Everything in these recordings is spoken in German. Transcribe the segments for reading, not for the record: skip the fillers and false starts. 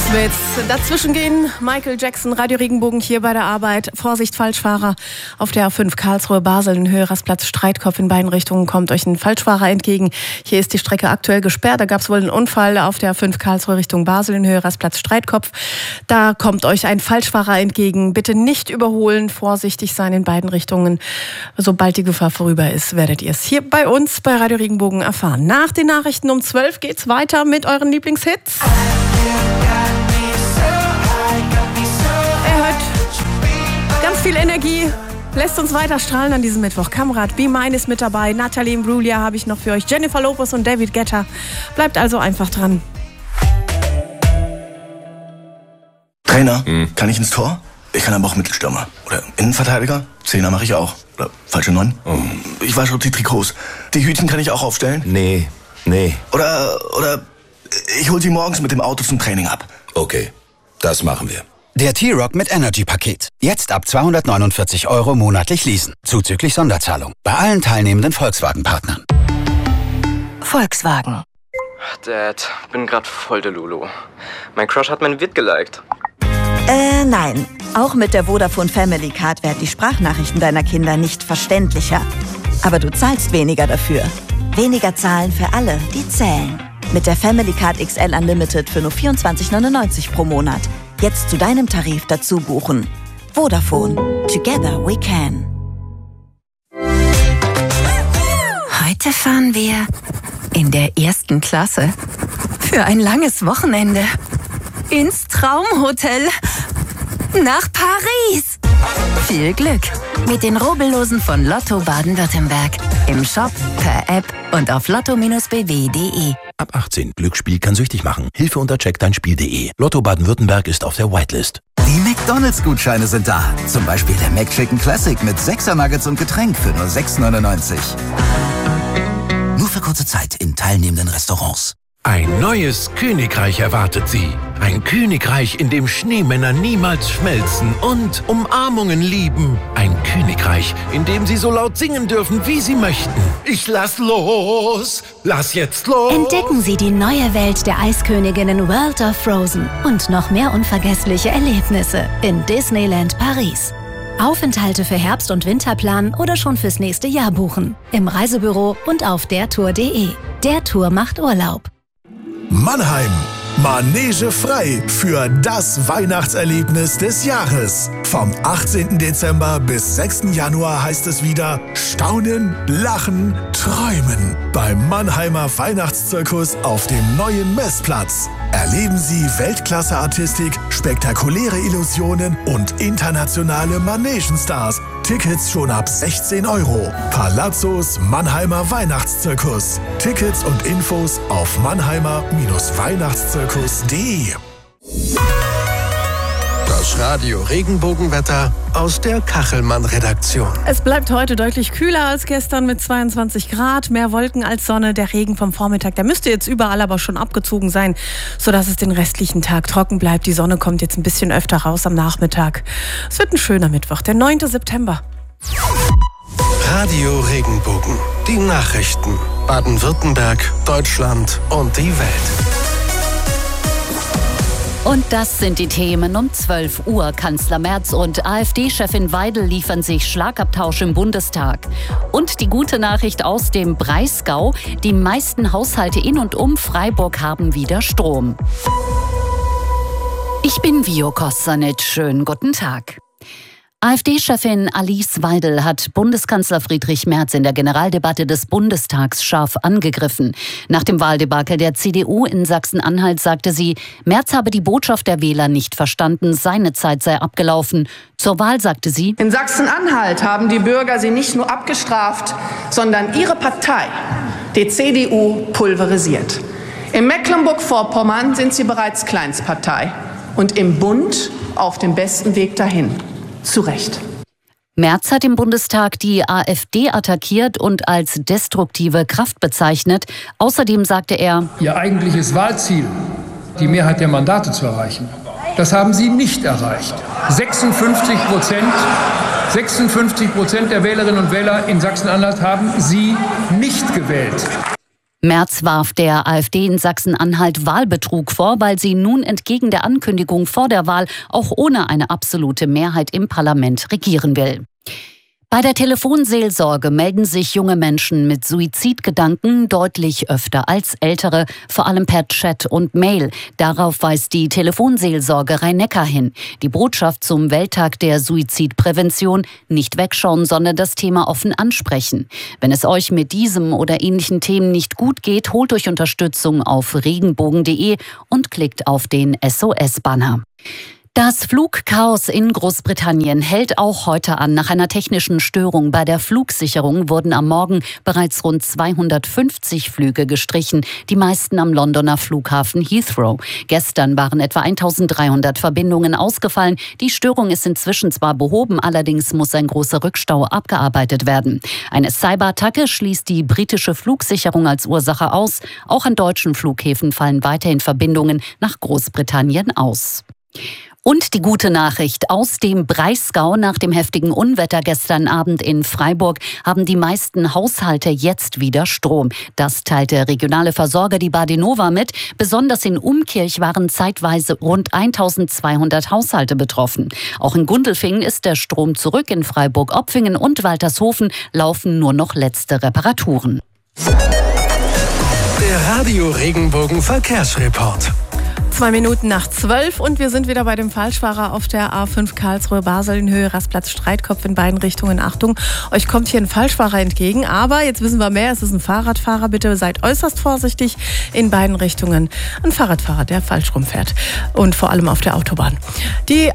wir jetzt dazwischen gehen. Michael Jackson, Radio Regenbogen hier bei der Arbeit. Vorsicht, Falschfahrer auf der A5 Karlsruhe-Basel in Höhe Rastplatz Streitkopf. In beiden Richtungen kommt euch ein Falschfahrer entgegen. Hier ist die Strecke aktuell gesperrt. Da gab es wohl einen Unfall auf der A5 Karlsruhe Richtung Basel in Höhe Rastplatz Streitkopf. Da kommt euch ein Falschfahrer entgegen. Bitte nicht überholen, vorsichtig sein in beiden Richtungen. Sobald die Gefahr vorüber ist, werdet ihr es hier bei uns bei Radio Regenbogen erfahren. Nach den Nachrichten um 12 geht's weiter mit euren Lieblingshits. Er hat ganz viel Energie, lässt uns weiter strahlen an diesem Mittwoch. Kamerad Be Mine ist mit dabei, Natalie Imbruglia habe ich noch für euch, Jennifer Lopez und David Guetta. Bleibt also einfach dran. Trainer, kann ich ins Tor? Ich kann aber auch Mittelstürmer. Oder Innenverteidiger? Zehner mache ich auch. Oder falsche 9. Ich wasche auch die Trikots. Die Hütchen kann ich auch aufstellen? Nee. Oder ich hol sie morgens mit dem Auto zum Training ab. Okay, das machen wir. Der T-Rock mit Energy-Paket. Jetzt ab 249 € monatlich leasen. Zuzüglich Sonderzahlung. Bei allen teilnehmenden Volkswagen-Partnern. Volkswagen. Dad, bin grad voll der Lulu. Mein Crush hat mein Vid geliked. Nein. Auch mit der Vodafone Family Card werden die Sprachnachrichten deiner Kinder nicht verständlicher. Aber du zahlst weniger dafür. Weniger zahlen für alle, die zählen. Mit der Family Card XL Unlimited für nur 24,99 € pro Monat. Jetzt zu deinem Tarif dazu buchen. Vodafone. Together we can. Heute fahren wir in der 1. Klasse für ein langes Wochenende ins Traumhotel nach Paris. Viel Glück mit den Rubbellosen von Lotto Baden-Württemberg. Im Shop, per App und auf lotto-bw.de. Ab 18. Glücksspiel kann süchtig machen. Hilfe unter checkdeinspiel.de. Lotto Baden-Württemberg ist auf der Whitelist. Die McDonald's-Gutscheine sind da. Zum Beispiel der McChicken Classic mit 6er Nuggets und Getränk für nur 6,99 €. Nur für kurze Zeit in teilnehmenden Restaurants. Ein neues Königreich erwartet Sie. Ein Königreich, in dem Schneemänner niemals schmelzen und Umarmungen lieben. Ein Königreich, in dem Sie so laut singen dürfen, wie Sie möchten. Ich lass los! Lass jetzt los! Entdecken Sie die neue Welt der Eisköniginnen World of Frozen und noch mehr unvergessliche Erlebnisse in Disneyland Paris. Aufenthalte für Herbst- und Winterplan oder schon fürs nächste Jahr buchen. Im Reisebüro und auf dertour.de. Der Tour macht Urlaub. Mannheim. Manege frei für das Weihnachtserlebnis des Jahres. Vom 18. Dezember bis 6. Januar heißt es wieder Staunen, Lachen, Träumen beim Mannheimer Weihnachtszirkus auf dem neuen Messplatz. Erleben Sie Weltklasse-Artistik, spektakuläre Illusionen und internationale Manegenstars. Tickets schon ab 16 €. Palazzos Mannheimer Weihnachtszirkus. Tickets und Infos auf mannheimer-weihnachtszirkus.de. Das Radio Regenbogenwetter aus der Kachelmann-Redaktion. Es bleibt heute deutlich kühler als gestern mit 22 Grad. Mehr Wolken als Sonne. Der Regen vom Vormittag, der müsste jetzt überall aber schon abgezogen sein, sodass es den restlichen Tag trocken bleibt. Die Sonne kommt jetzt ein bisschen öfter raus am Nachmittag. Es wird ein schöner Mittwoch, der 9. September. Radio Regenbogen. Die Nachrichten. Baden-Württemberg, Deutschland und die Welt. Und das sind die Themen um 12 Uhr. Kanzler Merz und AfD-Chefin Weidel liefern sich Schlagabtausch im Bundestag. Und die gute Nachricht aus dem Breisgau: Die meisten Haushalte in und um Freiburg haben wieder Strom. Ich bin Vio Kosanic. Schönen guten Tag. AfD-Chefin Alice Weidel hat Bundeskanzler Friedrich Merz in der Generaldebatte des Bundestags scharf angegriffen. Nach dem Wahldebakel der CDU in Sachsen-Anhalt sagte sie, Merz habe die Botschaft der Wähler nicht verstanden, seine Zeit sei abgelaufen. Zur Wahl sagte sie: In Sachsen-Anhalt haben die Bürger sie nicht nur abgestraft, sondern ihre Partei, die CDU, pulverisiert. In Mecklenburg-Vorpommern sind sie bereits Kleinstpartei und im Bund auf dem besten Weg dahin. Zu Recht. Merz hat im Bundestag die AfD attackiert und als destruktive Kraft bezeichnet. Außerdem sagte er: Ihr eigentliches Wahlziel, die Mehrheit der Mandate zu erreichen, das haben Sie nicht erreicht. 56% der Wählerinnen und Wähler in Sachsen-Anhalt haben Sie nicht gewählt. Merz warf der AfD in Sachsen-Anhalt Wahlbetrug vor, weil sie nun entgegen der Ankündigung vor der Wahl auch ohne eine absolute Mehrheit im Parlament regieren will. Bei der Telefonseelsorge melden sich junge Menschen mit Suizidgedanken deutlich öfter als ältere, vor allem per Chat und Mail. Darauf weist die Telefonseelsorge Rhein-Neckar hin. Die Botschaft zum Welttag der Suizidprävention: nicht wegschauen, sondern das Thema offen ansprechen. Wenn es euch mit diesem oder ähnlichen Themen nicht gut geht, holt euch Unterstützung auf regenbogen.de und klickt auf den SOS-Banner. Das Flugchaos in Großbritannien hält auch heute an. Nach einer technischen Störung bei der Flugsicherung wurden am Morgen bereits rund 250 Flüge gestrichen, die meisten am Londoner Flughafen Heathrow. Gestern waren etwa 1300 Verbindungen ausgefallen. Die Störung ist inzwischen zwar behoben, allerdings muss ein großer Rückstau abgearbeitet werden. Eine Cyberattacke schließt die britische Flugsicherung als Ursache aus. Auch an deutschen Flughäfen fallen weiterhin Verbindungen nach Großbritannien aus. Und die gute Nachricht aus dem Breisgau: nach dem heftigen Unwetter gestern Abend in Freiburg haben die meisten Haushalte jetzt wieder Strom. Das teilt der regionale Versorger, die Badinova, mit. Besonders in Umkirch waren zeitweise rund 1200 Haushalte betroffen. Auch in Gundelfingen ist der Strom zurück. In Freiburg-Opfingen und Waltershofen laufen nur noch letzte Reparaturen. Der Radio Regenbogen Verkehrsreport. 2 Minuten nach 12 und wir sind wieder bei dem Falschfahrer auf der A5 Karlsruhe-Basel in Höhe Rastplatz Streitkopf in beiden Richtungen. Achtung, euch kommt hier ein Falschfahrer entgegen, aber jetzt wissen wir mehr, es ist ein Fahrradfahrer. Bitte seid äußerst vorsichtig in beiden Richtungen. Ein Fahrradfahrer, der falsch rumfährt und vor allem auf der Autobahn. Die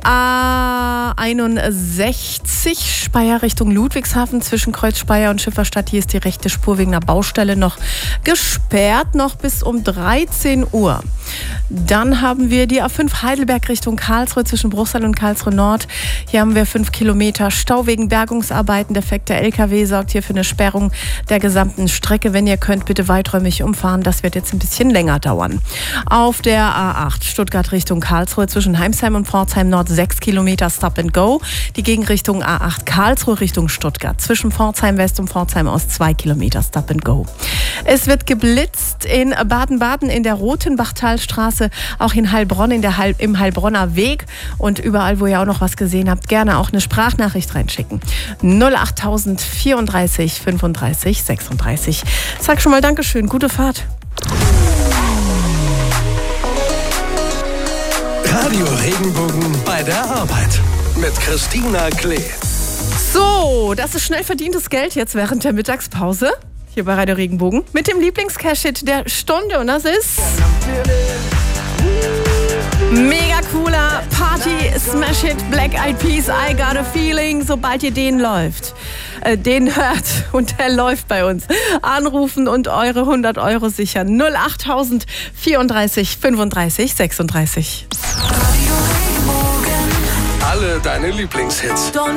A61 Speyer Richtung Ludwigshafen zwischen Kreuz Speyer und Schifferstadt. Hier ist die rechte Spur wegen einer Baustelle noch gesperrt, noch bis um 13 Uhr. Dann haben wir die A5 Heidelberg Richtung Karlsruhe zwischen Bruchsal und Karlsruhe Nord. Hier haben wir 5 Kilometer Stau wegen Bergungsarbeiten. Defekter LKW sorgt hier für eine Sperrung der gesamten Strecke. Wenn ihr könnt, bitte weiträumig umfahren. Das wird jetzt ein bisschen länger dauern. Auf der A8 Stuttgart Richtung Karlsruhe zwischen Heimsheim und Pforzheim Nord 6 Kilometer Stop and Go. Die Gegenrichtung A8 Karlsruhe Richtung Stuttgart zwischen Pforzheim West und Pforzheim Ost 2 Kilometer Stop and Go. Es wird geblitzt in Baden-Baden in der Rotenbachtalstraße, auch in Heilbronn im Heilbronner Weg und überall, wo ihr auch noch was gesehen habt, gerne auch eine Sprachnachricht reinschicken. 08000 34 35 36. Sag schon mal Dankeschön, gute Fahrt. Radio Regenbogen bei der Arbeit mit Christina Klee. So, das ist schnell verdientes Geld jetzt während der Mittagspause. Hier bei Radio Regenbogen mit dem Lieblings-Cash-Hit der Stunde und das ist mega cooler Party-Smash-Hit Black Eyed Peas, I Got a Feeling. Sobald ihr den den hört und der läuft bei uns, anrufen und eure 100 Euro sichern. 08000 34 35 36. Alle deine Lieblingshits.